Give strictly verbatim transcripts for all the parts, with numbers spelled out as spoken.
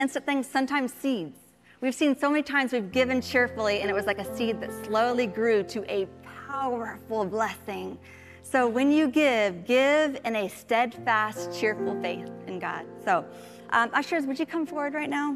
instant things, sometimes seeds. We've seen so many times we've given cheerfully and it was like a seed that slowly grew to a powerful blessing. So when you give, give in a steadfast, cheerful faith in God. So um, ushers, would you come forward right now?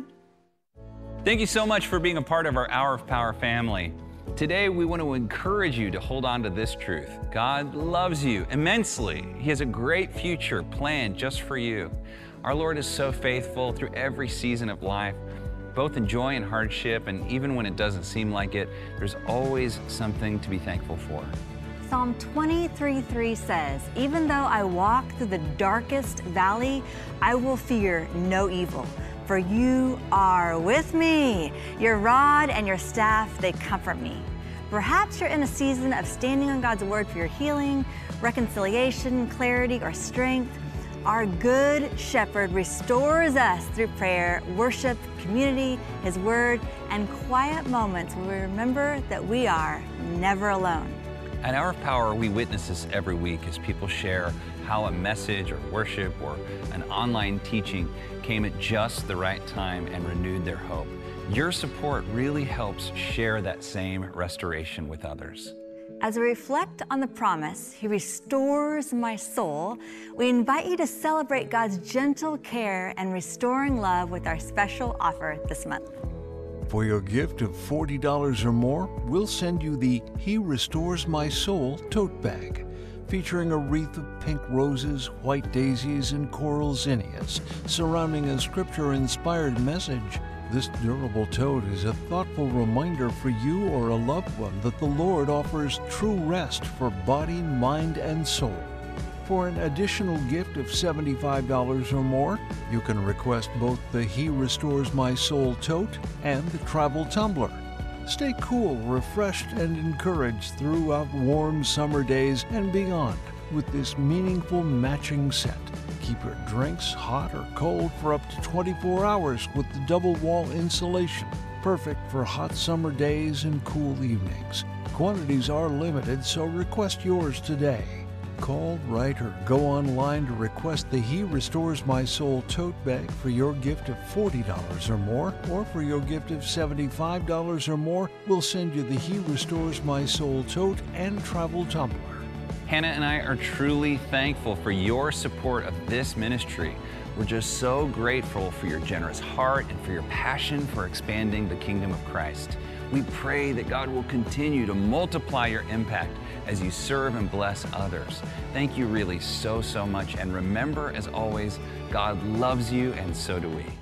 Thank you so much for being a part of our Hour of Power family. Today, we want to encourage you to hold on to this truth. God loves you immensely. He has a great future planned just for you. Our Lord is so faithful through every season of life, both in joy and hardship, and even when it doesn't seem like it, there's always something to be thankful for. Psalm twenty-three three says, even though I walk through the darkest valley, I will fear no evil, for you are with me. Your rod and your staff, they comfort me. Perhaps you're in a season of standing on God's word for your healing, reconciliation, clarity, or strength. Our good shepherd restores us through prayer, worship, community, his word, and quiet moments where we remember that we are never alone. At Hour of Power, we witness this every week as people share how a message or worship or an online teaching came at just the right time and renewed their hope. Your support really helps share that same restoration with others. As we reflect on the promise, He restores my soul, we invite you to celebrate God's gentle care and restoring love with our special offer this month. For your gift of forty dollars or more, we'll send you the He Restores My Soul tote bag, featuring a wreath of pink roses, white daisies, and coral zinnias, surrounding a scripture-inspired message. This durable tote is a thoughtful reminder for you or a loved one that the Lord offers true rest for body, mind, and soul. For an additional gift of seventy-five dollars or more, you can request both the He Restores My Soul tote and the travel tumbler. Stay cool, refreshed, and encouraged throughout warm summer days and beyond with this meaningful matching set. Keep your drinks hot or cold for up to twenty-four hours with the double wall insulation, perfect for hot summer days and cool evenings. Quantities are limited, so request yours today. Call, write, or go online to request the He Restores My Soul tote bag for your gift of forty dollars or more, or for your gift of seventy-five dollars or more, we'll send you the He Restores My Soul tote and travel tumbler. Hannah and I are truly thankful for your support of this ministry. We're just so grateful for your generous heart and for your passion for expanding the kingdom of Christ. We pray that God will continue to multiply your impact as you serve and bless others. Thank you really so, so much. And remember, as always, God loves you, and so do we.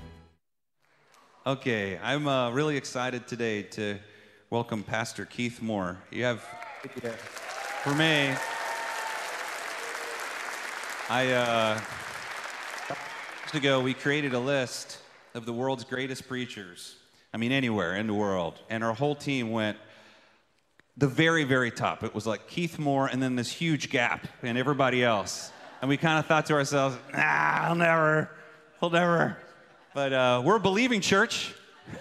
Okay, I'm uh, really excited today to welcome Pastor Keith Moore. You have, for me, I, uh, years ago, we created a list of the world's greatest preachers. I mean, anywhere in the world. And our whole team went the very, very top. It was like Keith Moore and then this huge gap and everybody else. And we kind of thought to ourselves, nah, I'll never, he'll never. But uh, we're a believing church.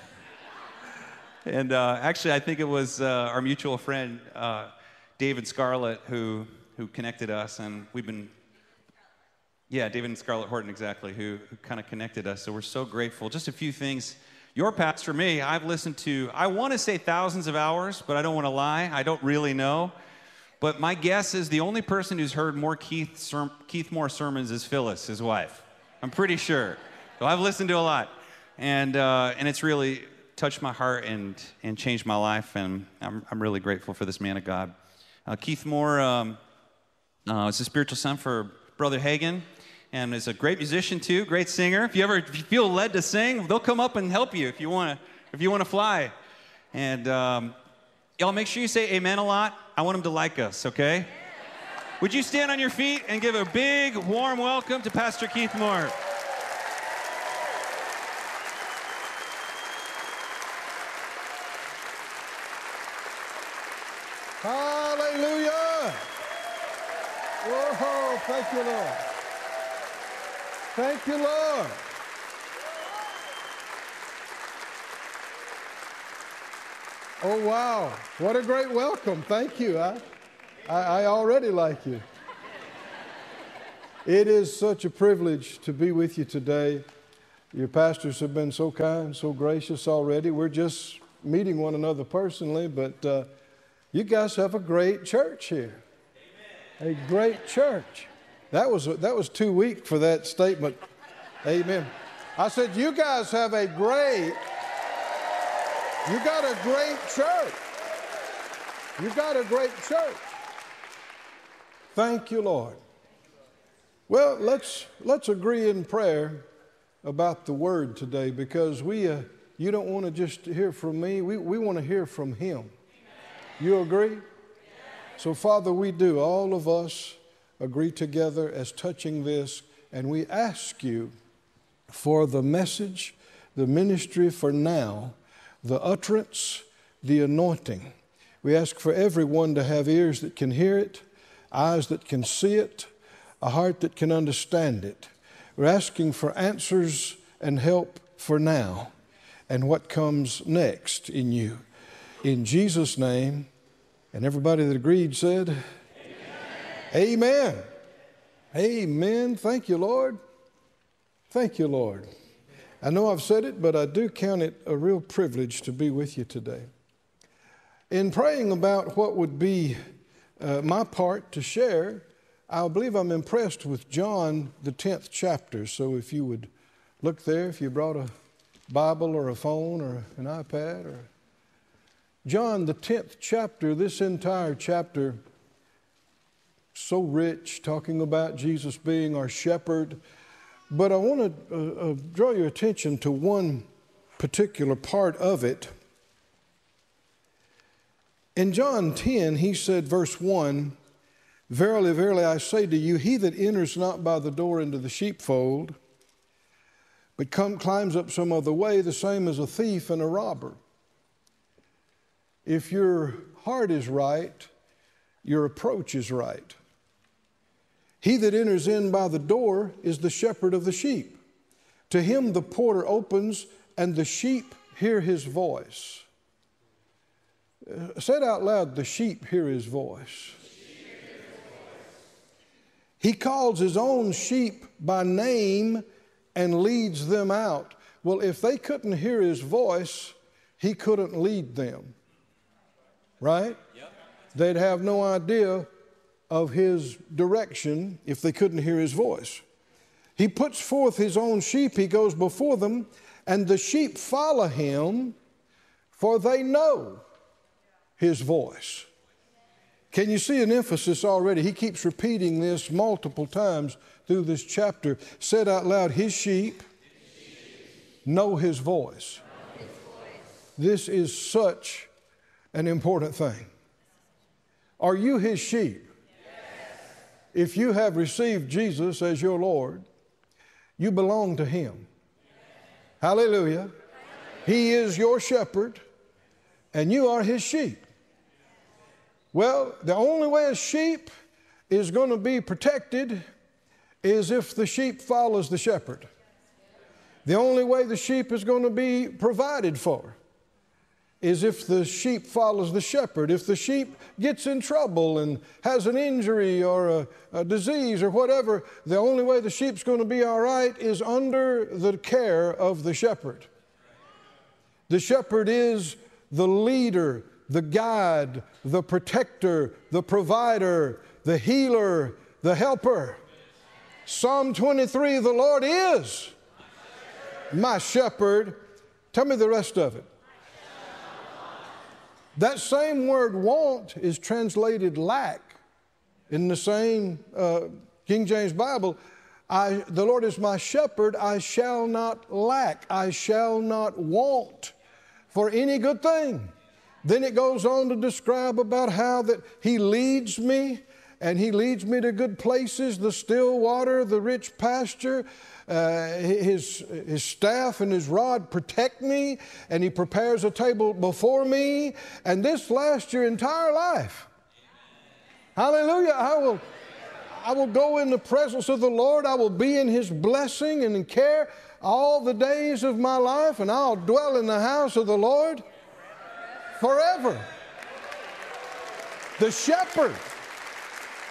And uh, actually, I think it was uh, our mutual friend, uh, David Scarlett, who, who connected us. And we've been, yeah, David and Scarlett Horton, exactly, who, who kind of connected us. So we're so grateful. Just a few things. Your pastor, me, I've listened to, I want to say thousands of hours, but I don't want to lie. I don't really know. But my guess is the only person who's heard more Keith, ser- Keith Moore sermons is Phyllis, his wife. I'm pretty sure. So I've listened to a lot. And uh, and it's really touched my heart and, and changed my life. And I'm, I'm really grateful for this man of God. Uh, Keith Moore um, uh, is a spiritual son for Brother Hagin. And is a great musician too, great singer. If you ever if you feel led to sing, they'll come up and help you if you want to if you want to fly. And um, y'all make sure you say amen a lot. I want them to like us, okay? Would you stand on your feet and give a big, warm welcome to Pastor Keith Moore? Hallelujah! Whoa, thank you, Lord. Thank you, Lord. Oh, wow. What a great welcome. Thank you. I, I, I already like you. It is such a privilege to be with you today. Your pastors have been so kind, so gracious already. We're just meeting one another personally, but uh, you guys have a great church here. Amen. A great church. That was, that was too weak for that statement. Amen. I said, you guys have a great, you got a great church. You got a great church. Thank you, Lord. Well, let's, let's agree in prayer about the word today, because we, uh, you don't want to just hear from me. We, we want to hear from him. Amen. You agree? Amen. So, Father, we do. All of us agree together as touching this, and we ask you for the message, the ministry for now, the utterance, the anointing. We ask for everyone to have ears that can hear it, eyes that can see it, a heart that can understand it. We're asking for answers and help for now and what comes next in you. In Jesus' name, and everybody that agreed said, Amen. Amen. Amen. Thank you, Lord. Thank you, Lord. I know I've said it, but I do count it a real privilege to be with you today. In praying about what would be uh, my part to share, I believe I'm impressed with John, the tenth chapter. So if you would look there, if you brought a Bible or a phone or an iPad. or John, the tenth chapter, this entire chapter, so rich, talking about Jesus being our shepherd. But I want to uh, uh, draw your attention to one particular part of it. In John ten, he said, verse one, Verily, verily, I say to you, he that enters not by the door into the sheepfold, but come, climbs up some other way, the same as a thief and a robber. If your heart is right, your approach is right. He that enters in by the door is the shepherd of the sheep. To him the porter opens, and the sheep hear his voice. Uh, say it out loud, the sheep hear his voice. He calls his own sheep by name and leads them out. Well, if they couldn't hear his voice, he couldn't lead them. Right? Yep. They'd have no idea of his direction if they couldn't hear his voice. He puts forth his own sheep, he goes before them, and the sheep follow him, for they know his voice. Can you see an emphasis already? He keeps repeating this multiple times through this chapter. Said out loud, his sheep know his voice. This is such an important thing. Are you his sheep? If you have received Jesus as your Lord, you belong to him. Hallelujah. He is your shepherd, and you are his sheep. Well, the only way a sheep is going to be protected is if the sheep follows the shepherd. The only way the sheep is going to be provided for is if the sheep follows the shepherd. If the sheep gets in trouble and has an injury or a, a disease or whatever, the only way the sheep's going to be all right is under the care of the shepherd. The shepherd is the leader, the guide, the protector, the provider, the healer, the helper. Psalm twenty-three, the Lord is my shepherd. Tell me the rest of it. That same word want is translated lack in the same uh, King James Bible. I, the Lord is my shepherd, I shall not lack, I shall not want for any good thing. Then it goes on to describe about how that he leads me, and he leads me to good places, the still water, the rich pasture. Uh, his, his staff and his rod protect me, and he prepares a table before me, and this lasts your entire life. Hallelujah. I will, I will go in the presence of the Lord. I will be in his blessing and in care all the days of my life, and I'll dwell in the house of the Lord forever. The shepherd.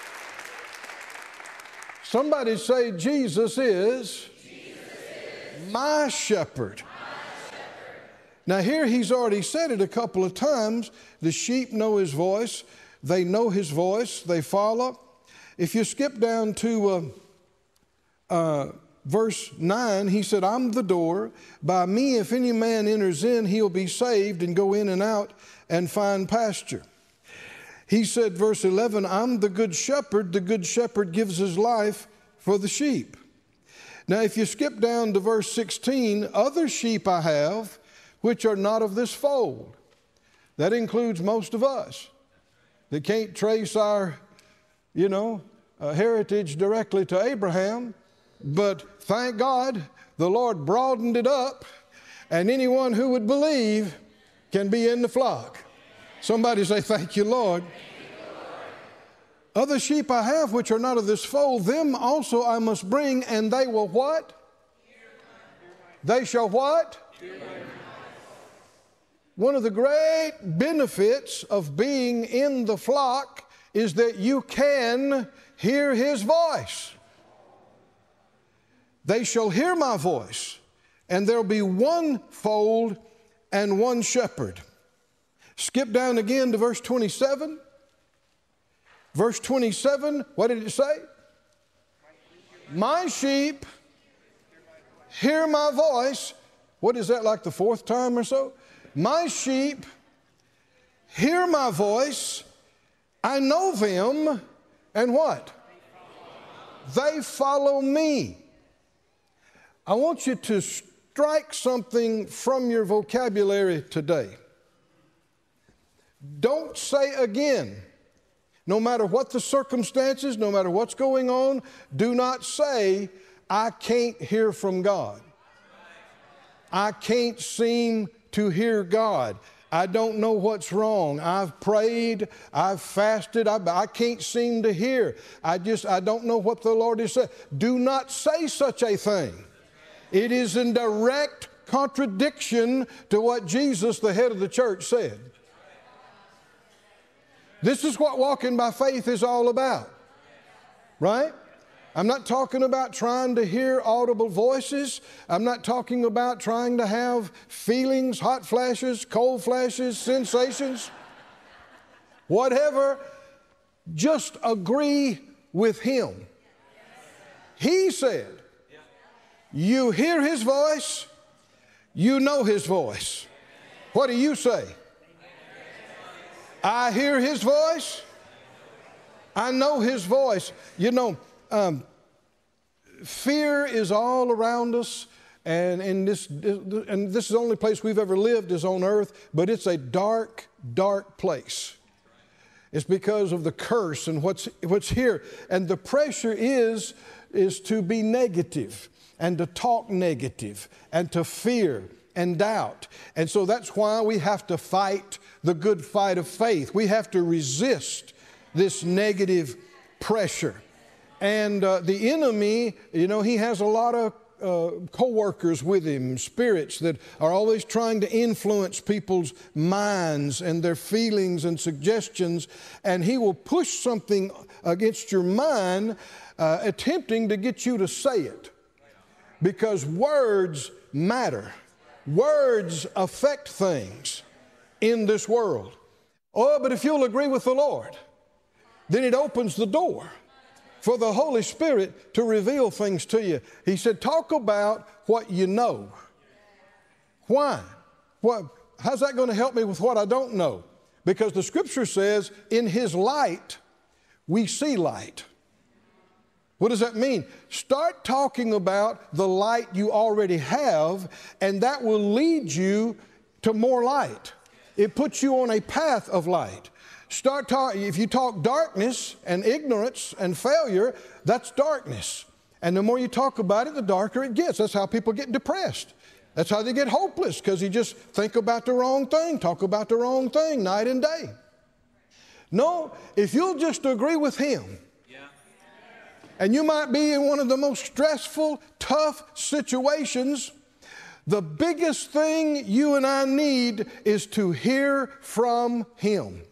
Somebody say, Jesus is, Jesus is My shepherd. Now here he's already said it a couple of times. The sheep know his voice. They know his voice. They follow. If you skip down to uh, uh, verse nine, he said, I'm the door. By me, if any man enters in, he'll be saved and go in and out and find pasture. He said, verse eleven, I'm the good shepherd. The good shepherd gives his life for the sheep. Now, if you skip down to verse sixteen, other sheep I have, which are not of this fold. That includes most of us that can't trace our, you know, uh, heritage directly to Abraham. But thank God, the Lord broadened it up, and anyone who would believe can be in the flock. Somebody say, thank you, Lord. Thank you, Lord. Other sheep I have which are not of this fold, them also I must bring, and they will what? They shall what? One of the great benefits of being in the flock is that you can hear his voice. They shall hear my voice, and there'll be one fold and one shepherd. Skip down again to verse twenty-seven. Verse twenty-seven, what did it say? My sheep hear my voice. What is that, like the fourth time or so? My sheep hear my voice. I know them, and what? They follow me. I want you to strike something from your vocabulary today. Don't say again, no matter what the circumstances, no matter what's going on, do not say, I can't hear from God. I can't seem to hear God. I don't know what's wrong. I've prayed, I've fasted, I, I can't seem to hear. I just, I don't know what the Lord has said. Do not say such a thing. It is in direct contradiction to what Jesus, the head of the church, said. This is what walking by faith is all about, right? I'm not talking about trying to hear audible voices. I'm not talking about trying to have feelings, hot flashes, cold flashes, sensations. Whatever, just agree with him. He said, you hear his voice, you know his voice. What do you say? I hear his voice, I know his voice. You know, Um, fear is all around us, and, and, this, and this is the only place we've ever lived is on earth, but it's a dark, dark place. It's because of the curse and what's, what's here. And the pressure is, is to be negative and to talk negative and to fear and doubt. And so that's why we have to fight the good fight of faith. We have to resist this negative pressure. And uh, the enemy, you know, he has a lot of uh, co-workers with him, spirits that are always trying to influence people's minds and their feelings and suggestions. And he will push something against your mind, uh, attempting to get you to say it. Because words matter. Words affect things in this world. Oh, but if you'll agree with the Lord, then it opens the door for the Holy Spirit to reveal things to you. He said, talk about what you know. Why? What, how's that going to help me with what I don't know? Because the Scripture says, in His light, we see light. What does that mean? Start talking about the light you already have, and that will lead you to more light. It puts you on a path of light. Start talking, if you talk darkness and ignorance and failure, that's darkness. And the more you talk about it, the darker it gets. That's how people get depressed. That's how they get hopeless, because you just think about the wrong thing, talk about the wrong thing night and day. No, if you'll just agree with Him, and you might be in one of the most stressful, tough situations, the biggest thing you and I need is to hear from Him.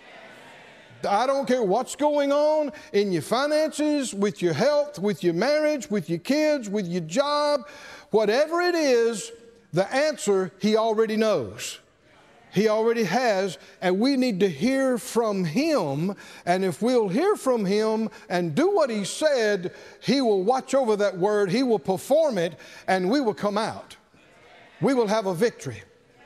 I don't care what's going on in your finances, with your health, with your marriage, with your kids, with your job, Whatever it is, the answer He already knows. He already has, and we need to hear from Him. And if we'll hear from Him and do what He said, He will watch over that word, He will perform it, and we will come out. We will have a victory.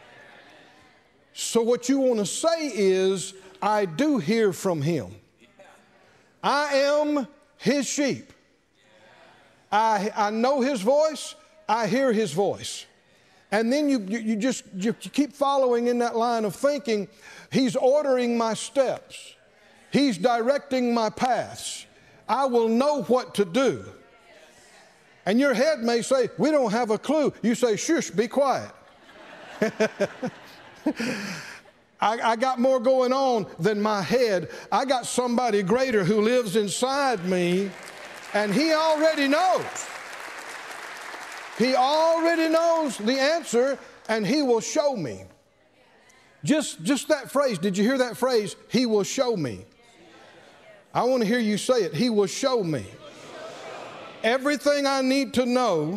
So what you want to say is, I do hear from Him. I am His sheep. I, I know His voice. I hear His voice. And then you, you, you just you keep following in that line of thinking. He's ordering my steps. He's directing my paths. I will know what to do. And your head may say, we don't have a clue. You say, shush, be quiet. I, I got more going on than my head. I got somebody greater who lives inside me, and He already knows. He already knows the answer, and He will show me. Just, just that phrase, did you hear that phrase? He will show me. I want to hear you say it. He will show me. Everything I need to know,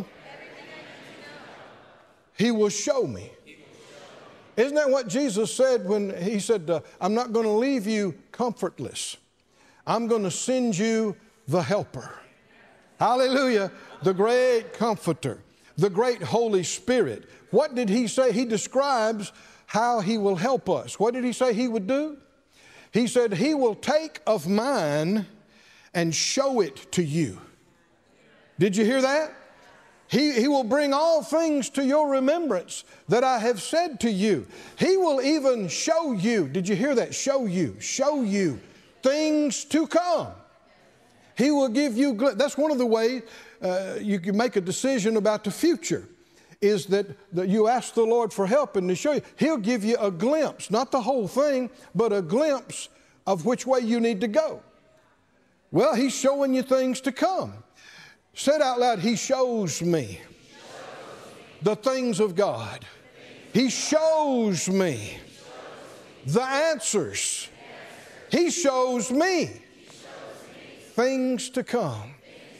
He will show me. Isn't that what Jesus said when He said, uh, I'm not going to leave you comfortless. I'm going to send you the helper. Hallelujah. The great comforter. The great Holy Spirit. What did He say? He describes how He will help us. What did He say He would do? He said, He will take of mine and show it to you. Did you hear that? He, he will bring all things to your remembrance that I have said to you. He will even show you. Did you hear that? Show you. Show you things to come. He will give you, that's one of the ways uh, you can make a decision about the future, is that, that you ask the Lord for help and to show you. He'll give you a glimpse, not the whole thing, but a glimpse of which way you need to go. Well, He's showing you things to come. Say it out loud, He shows me the things of God. He shows me the answers. He shows me things to come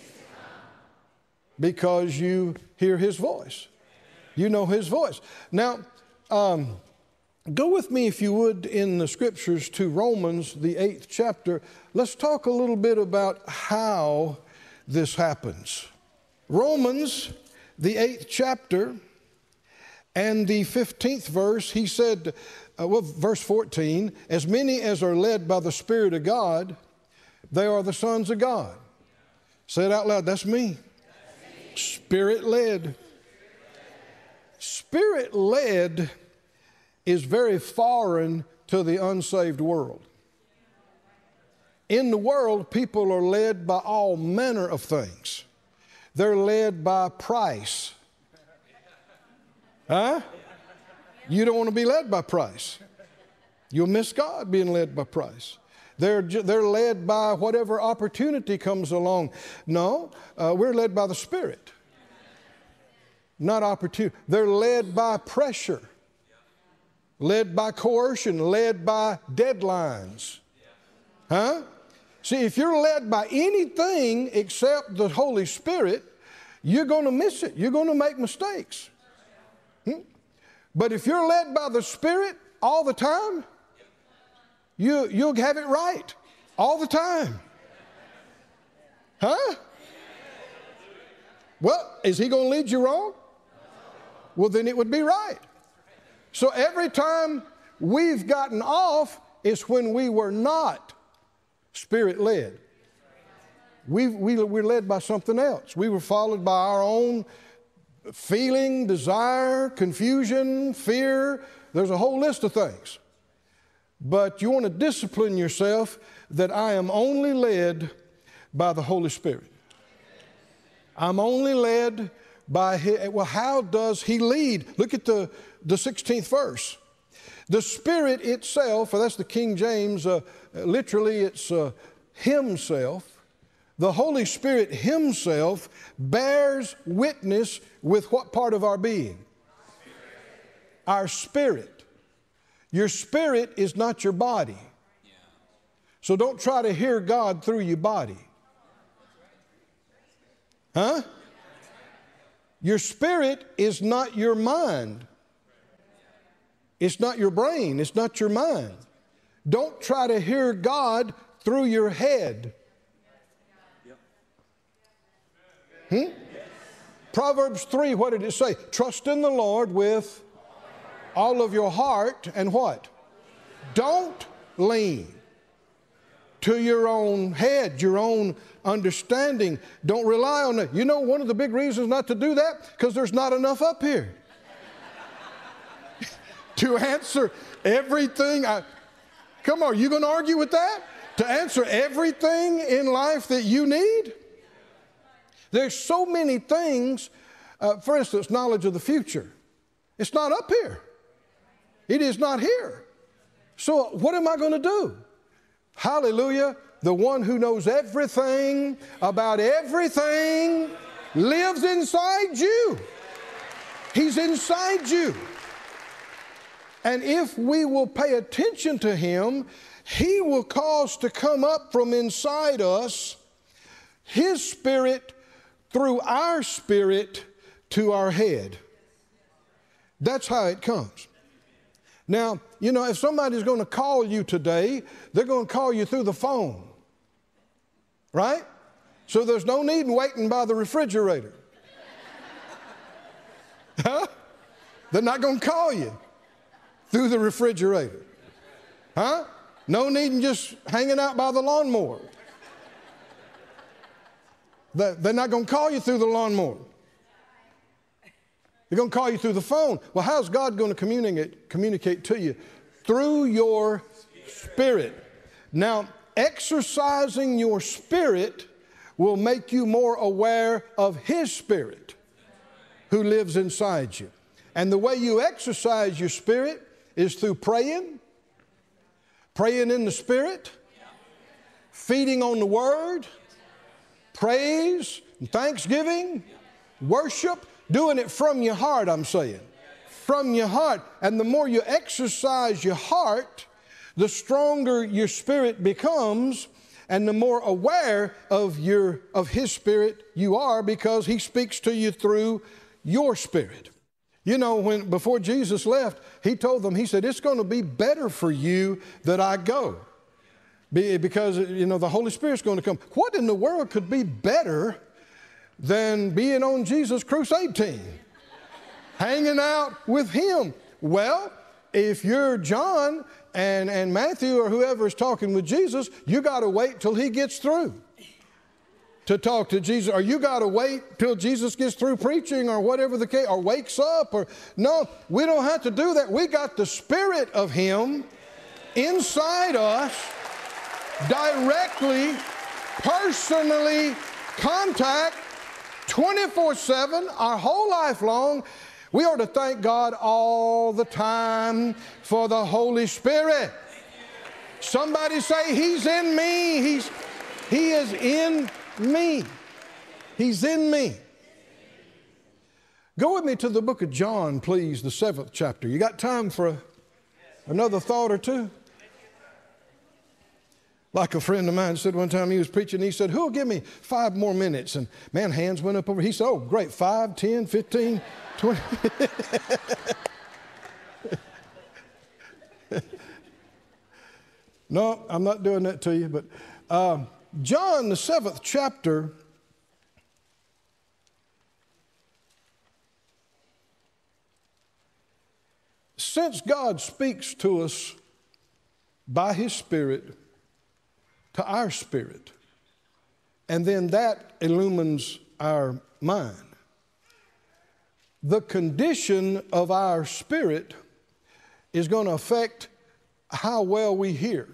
because you hear His voice. You know His voice. Now, um, go with me, if you would, in the Scriptures to Romans, the eighth chapter. Let's talk a little bit about how this happens. Romans, the eighth chapter, and the fifteenth verse, he said, uh, well, verse fourteen, as many as are led by the Spirit of God, they are the sons of God. Say it out loud, that's me. Spirit-led. Spirit-led is very foreign to the unsaved world. In the world, people are led by all manner of things. They're led by price. Huh? You don't want to be led by price. You'll miss God being led by price. They're, they're led by whatever opportunity comes along. No, uh, we're led by the Spirit, not opportunity. They're led by pressure, led by coercion, led by deadlines. Huh? See, if you're led by anything except the Holy Spirit, you're going to miss it. You're going to make mistakes. Hmm? But if you're led by the Spirit all the time, you, you'll have it right all the time. Huh? Well, is He going to lead you wrong? Well, then it would be right. So every time we've gotten off is when we were not Spirit-led. We, we, we're led by something else. We were followed by our own feeling, desire, confusion, fear. There's a whole list of things. But you want to discipline yourself that I am only led by the Holy Spirit. I'm only led by His. Well, how does He lead? Look at the, the sixteenth verse. The Spirit itself, or that's the King James, uh, literally it's uh, Himself. The Holy Spirit Himself bears witness with what part of our being? Our spirit. Your spirit is not your body. So don't try to hear God through your body. Huh? Your spirit is not your mind. It's not your brain. It's not your mind. Don't try to hear God through your head. Hmm? Proverbs three, what did it say? Trust in the Lord with all of your heart and what? Don't lean to your own head, your own understanding. Don't rely on it. You know one of the big reasons not to do that? Because there's not enough up here to answer everything. I, come on, you going to argue with that? To answer everything in life that you need? There's so many things. Uh, for instance, knowledge of the future. It's not up here. It is not here. So what am I going to do? Hallelujah. The one who knows everything about everything lives inside you. He's inside you. And if we will pay attention to Him, He will cause to come up from inside us His Spirit through our spirit to our head. That's how it comes. Now, you know, if somebody's going to call you today, they're going to call you through the phone. Right? So there's no need in waiting by the refrigerator. Huh? They're not going to call you through the refrigerator. Huh? No need in just hanging out by the lawnmower. They're not going to call you through the lawnmower. They're going to call you through the phone. Well, how's God going to communicate, communicate to you? Through your spirit. Now, exercising your spirit will make you more aware of His Spirit who lives inside you. And the way you exercise your spirit is through praying, praying in the Spirit, feeding on the Word, praise, and thanksgiving, worship, doing it from your heart, I'm saying. From your heart. And the more you exercise your heart, the stronger your spirit becomes, and the more aware of your of His Spirit you are, because He speaks to you through your spirit. You know, when before Jesus left, He told them, He said, it's going to be better for you that I go. Because, you know, the Holy Spirit's going to come. What in the world could be better than being on Jesus' crusade team? Hanging out with Him. Well, if you're John and, and Matthew or whoever is talking with Jesus, you got to wait till He gets through to talk to Jesus. Or you got to wait till Jesus gets through preaching or whatever the case, or wakes up. Or no, we don't have to do that. We got the Spirit of Him inside us, directly, personally contact twenty-four seven, our whole life long. We ought to thank God all the time for the Holy Spirit. Somebody say, He's in me. He's, he is in me. He's in me. Go with me to the book of John, please, the seventh chapter. You got time for a, another thought or two? Like a friend of mine said one time, he was preaching, he said, who'll give me five more minutes? And man, hands went up over. He said, oh, great, five, ten, fifteen, twenty. No, I'm not doing that to you. But uh, John, the seventh chapter, since God speaks to us by His Spirit, to our spirit, and then that illumines our mind, the condition of our spirit is going to affect how well we hear.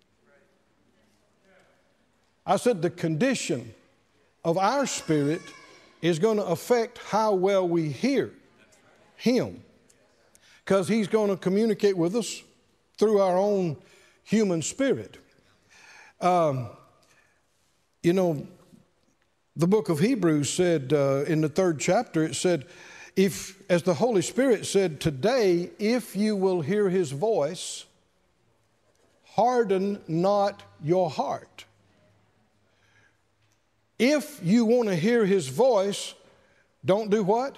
I said the condition of our spirit is going to affect how well we hear Him, because He's going to communicate with us through our own human spirit. Um, you know, the book of Hebrews said uh, in the third chapter, it said, if, as the Holy Spirit said, today, if you will hear His voice, harden not your heart. If you want to hear His voice, Don't do what?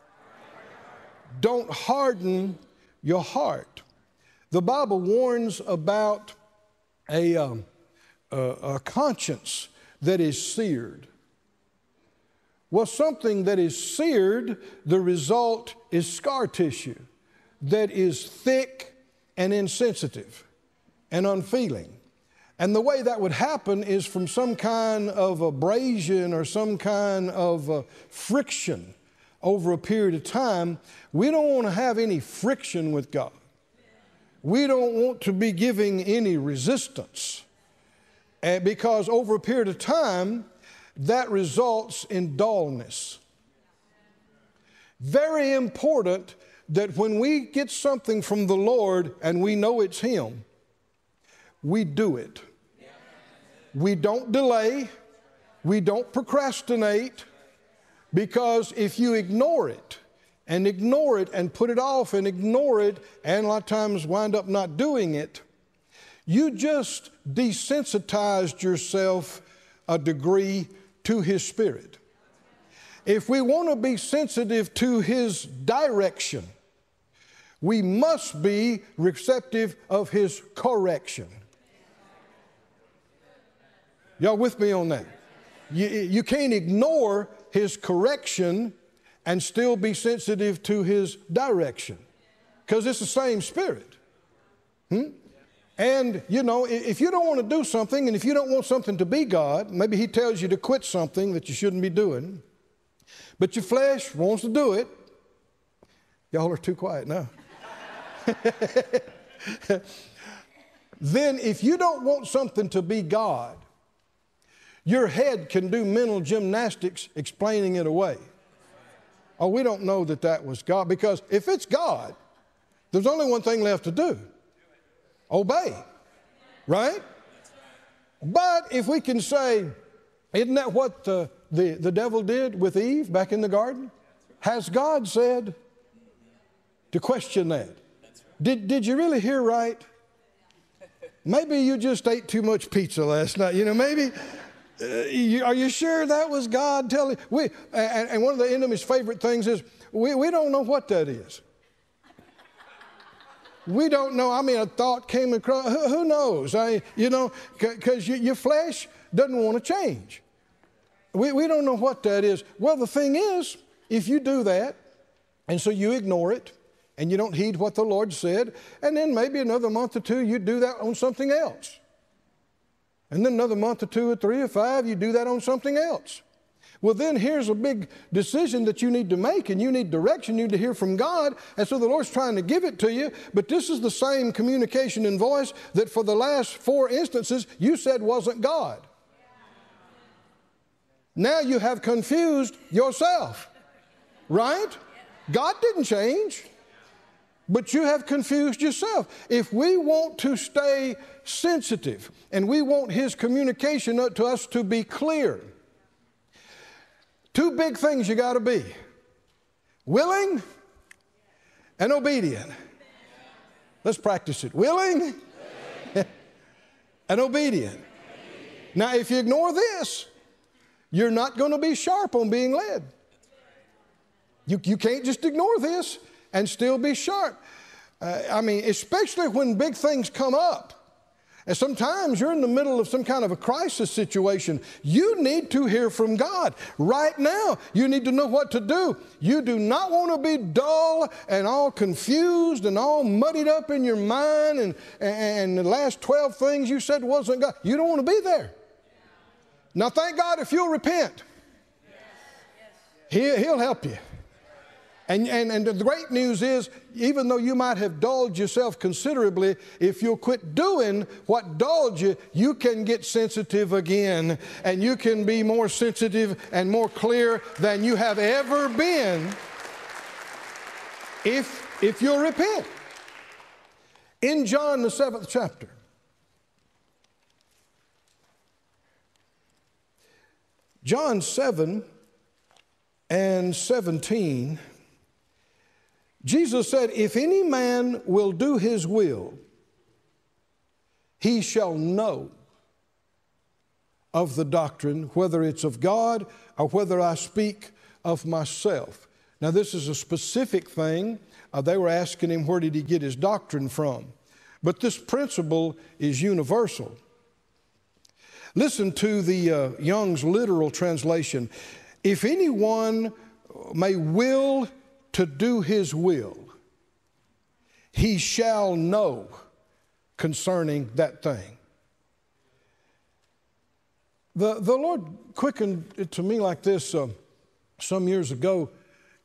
Don't harden your heart. The Bible warns about a, um, a, a conscience that is seared. Well, something that is seared, the result is scar tissue that is thick and insensitive and unfeeling. And the way that would happen is from some kind of abrasion or some kind of uh, friction over a period of time. We don't want to have any friction with God. We don't want to be giving any resistance, uh, because over a period of time, that results in dullness. Very important that when we get something from the Lord and we know it's Him, we do it. We don't delay. We don't procrastinate, because if you ignore it and ignore it and put it off and ignore it and a lot of times wind up not doing it, you just desensitized yourself a degree to His Spirit. If we want to be sensitive to His direction, we must be receptive of His correction. Y'all with me on that? You, you can't ignore His correction and still be sensitive to His direction, because it's the same Spirit. Hmm? And, you know, if you don't want to do something and if you don't want something to be God, maybe He tells you to quit something that you shouldn't be doing, but your flesh wants to do it. Y'all are too quiet now. Then if you don't want something to be God, your head can do mental gymnastics explaining it away. Oh, we don't know that that was God, because if it's God, there's only one thing left to do. Obey, right? But if we can say, isn't that what the, the, the devil did with Eve back in the garden? Has God said? To question that. Did, did you really hear right? Maybe you just ate too much pizza last night. You know, maybe... Uh, you, are you sure that was God telling? We, and, and one of the enemy's favorite things is we, we don't know what that is. We don't know. I mean, a thought came across. Who, who knows? I, you know, because you, your flesh doesn't want to change. We, we don't know what that is. Well, the thing is, if you do that, and so you ignore it, and you don't heed what the Lord said, and then maybe another month or two, you do that on something else. And then another month or two or three or five, you do that on something else. Well, then here's a big decision that you need to make, and you need direction, you need to hear from God, and so the Lord's trying to give it to you, but this is the same communication and voice that for the last four instances you said wasn't God. Now you have confused yourself, right? God didn't change, but you have confused yourself. If we want to stay sensitive and we want His communication to us to be clear, two big things you got to be: willing and obedient. Let's practice it. Willing and obedient. Now, if you ignore this, you're not going to be sharp on being led. You, you can't just ignore this and still be sharp. Uh, I mean, especially when big things come up. And sometimes you're in the middle of some kind of a crisis situation. You need to hear from God. Right now, you need to know what to do. You do not want to be dull and all confused and all muddied up in your mind and, and the last twelve things you said wasn't God. You don't want to be there. Now, thank God if you'll repent. He, he'll help you. And, and, and the great news is, even though you might have dulled yourself considerably, if you'll quit doing what dulled you, you can get sensitive again. And you can be more sensitive and more clear than you have ever been if, if you'll repent. In John, the seventh chapter, John seven and seventeen, Jesus said, if any man will do His will, he shall know of the doctrine, whether it's of God or whether I speak of myself. Now, this is a specific thing. Uh, they were asking him, where did he get his doctrine from? But this principle is universal. Listen to the uh, Young's literal translation. If anyone may will to do his will, he shall know concerning that thing. The, the Lord quickened it to me like this uh, some years ago.